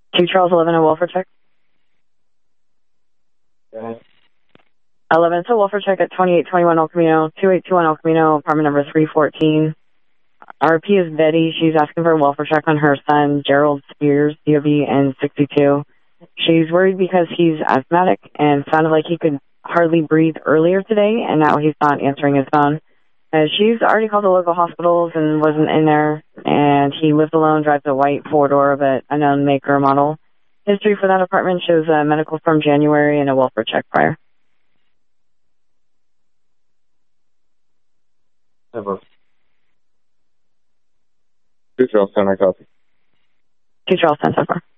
2 Charles 11, a welfare check. 11, it's a welfare check at 2821 El Camino, 2821 El Camino, apartment number 314. RP is Betty. She's asking for a welfare check on her son, Gerald Spears, DOB, and 62. She's worried because he's asthmatic and sounded like he could hardly breathe earlier today, and now he's not answering his phone. She's already called the local hospitals and wasn't in there, and he lives alone, drives a white four-door but unknown make or model. History for that apartment shows a medical from January and a welfare check prior. Ever. 2 Charles 10, I copy. 2 Charles 10 so far.